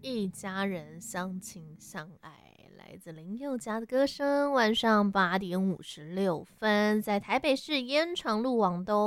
一家人相亲相爱，来自林宥嘉的歌声。晚上8:56，在台北市延长路往东。